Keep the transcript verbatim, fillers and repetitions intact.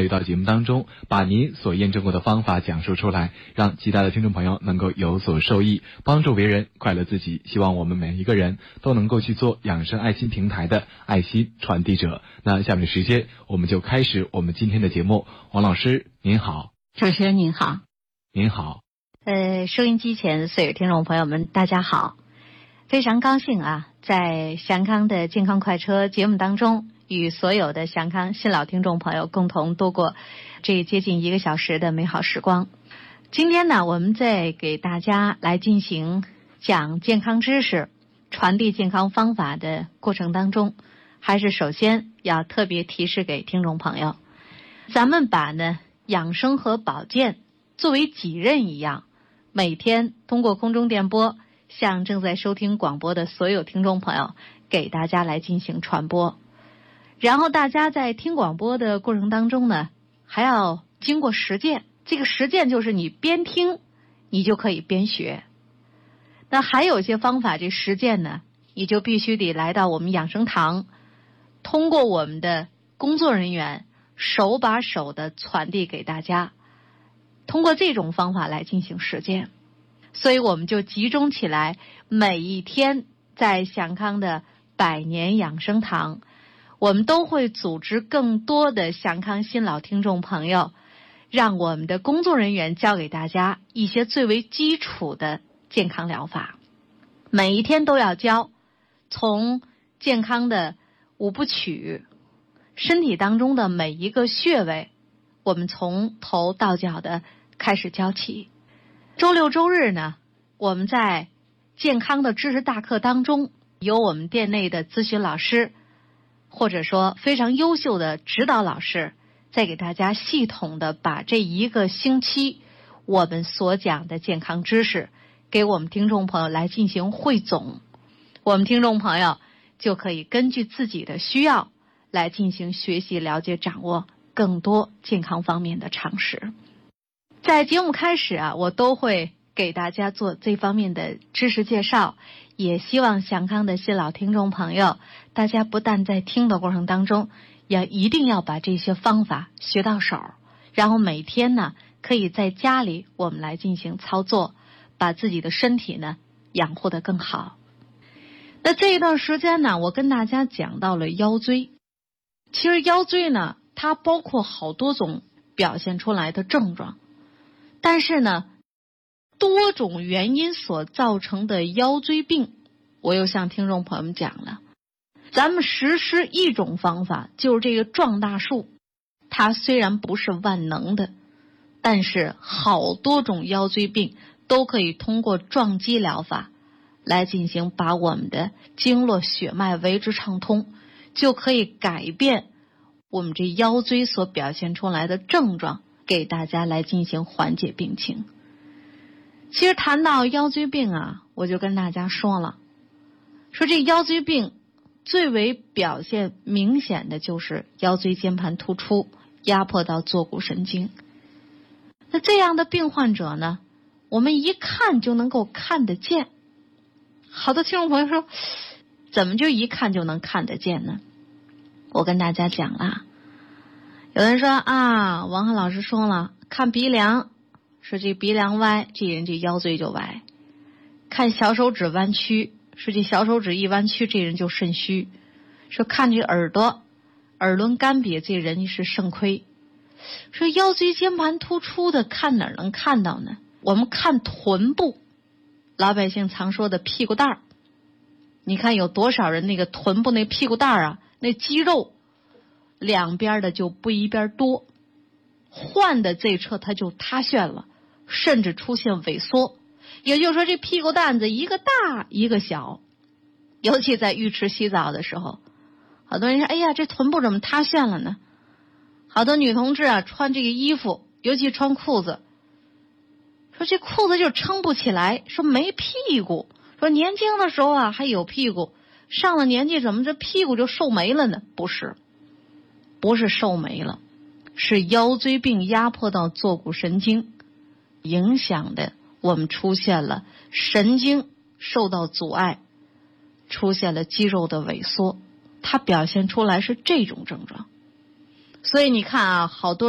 参与到节目当中，把您所验证过的方法讲述出来，让其他的听众朋友能够有所受益，帮助别人，快乐自己。希望我们每一个人都能够去做养生爱心平台的爱心传递者。那下面的时间，我们就开始我们今天的节目。王老师您好。 主持人您好。 您好。 呃，收音机前所有听众朋友们大家好，非常高兴啊，在祥康的健康快车节目当中，与所有的祥康新老听众朋友共同度过这接近一个小时的美好时光。今天呢，我们在给大家来进行讲健康知识、传递健康方法的过程当中，还是首先要特别提示给听众朋友，咱们把呢养生和保健作为己任一样，每天通过空中电波向正在收听广播的所有听众朋友给大家来进行传播。然后大家在听广播的过程当中呢，还要经过实践，这个实践就是你边听你就可以边学。那还有一些方法，这实践呢你就必须得来到我们养生堂，通过我们的工作人员手把手的传递给大家，通过这种方法来进行实践。所以我们就集中起来，每一天在祥康的百年养生堂，我们都会组织更多的祥康新老听众朋友，让我们的工作人员教给大家一些最为基础的健康疗法。每一天都要教，从健康的五部曲，身体当中的每一个穴位，我们从头到脚的开始教起。周六周日呢，我们在健康的知识大课当中，有我们店内的咨询老师，或者说非常优秀的指导老师，再给大家系统的把这一个星期我们所讲的健康知识给我们听众朋友来进行汇总。我们听众朋友就可以根据自己的需要来进行学习、了解、掌握更多健康方面的常识。在节目开始啊，我都会给大家做这方面的知识介绍，也希望祥康的新老听众朋友，大家不但在听的过程当中，也一定要把这些方法学到手，然后每天呢，可以在家里我们来进行操作，把自己的身体呢养护得更好。那这一段时间呢，我跟大家讲到了腰椎。其实腰椎呢，它包括好多种表现出来的症状，但是呢，多种原因所造成的腰椎病，我又向听众朋友们讲了，咱们实施一种方法，就是这个撞大术。它虽然不是万能的，但是好多种腰椎病都可以通过撞击疗法来进行，把我们的经络血脉为之畅通，就可以改变我们这腰椎所表现出来的症状，给大家来进行缓解病情。其实谈到腰椎病啊，我就跟大家说了，说这腰椎病最为表现明显的就是腰椎间盘突出，压迫到坐骨神经。那这样的病患者呢，我们一看就能够看得见。好多听众朋友说，怎么就一看就能看得见呢？我跟大家讲了，有人说啊，王翰老师说了，看鼻梁，说这鼻梁歪，这人这腰椎就歪；看小手指弯曲，说这小手指一弯曲，这人就肾虚；说看这耳朵，耳轮干瘪，这人是肾亏。说腰椎间盘突出的看哪儿能看到呢？我们看臀部，老百姓常说的屁股蛋儿，你看有多少人那个臀部那屁股蛋儿啊，那肌肉两边的就不一边多，换的这侧它就塌陷了，甚至出现萎缩。也就是说，这屁股蛋子一个大一个小。尤其在浴池洗澡的时候，好多人说，哎呀，这臀部怎么塌陷了呢？好多女同志啊，穿这个衣服，尤其穿裤子，说这裤子就撑不起来，说没屁股，说年轻的时候啊还有屁股，上了年纪怎么这屁股就瘦没了呢？不是，不是瘦没了，是腰椎病压迫到坐骨神经，影响的我们出现了神经受到阻碍，出现了肌肉的萎缩，它表现出来是这种症状。所以你看啊，好多